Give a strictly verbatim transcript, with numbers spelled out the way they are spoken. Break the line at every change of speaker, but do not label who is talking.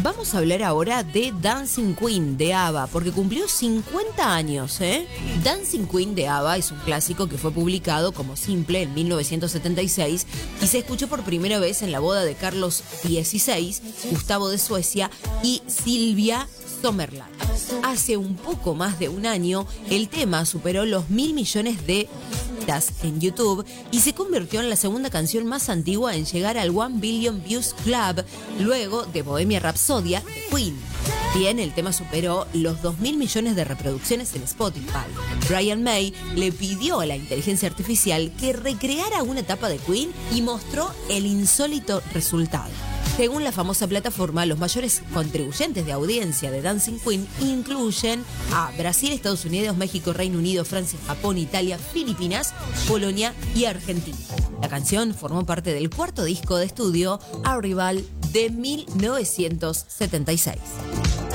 Vamos a hablar ahora de Dancing Queen de ABBA, porque cumplió cincuenta años, ¿eh? Dancing Queen de ABBA es un clásico que fue publicado como simple en mil novecientos setenta y seis y se escuchó por primera vez en la boda de Carlos dieciséis, Gustavo de Suecia y Silvia Sommerland. Hace un poco más de un año, el tema superó los mil millones de vistas en YouTube y se convirtió en la segunda canción más antigua en llegar al One Billion Views Club, luego de Bohemia Rhapsody de Queen. Bien, el tema superó los dos mil millones de reproducciones en Spotify. Brian May le pidió a la inteligencia artificial que recreara una etapa de Queen y mostró el insólito resultado. Según la famosa plataforma, los mayores contribuyentes de audiencia de Dancing Queen incluyen a Brasil, Estados Unidos, México, Reino Unido, Francia, Japón, Italia, Filipinas, Polonia y Argentina. La canción formó parte del cuarto disco de estudio, Arrival, de mil novecientos setenta y seis.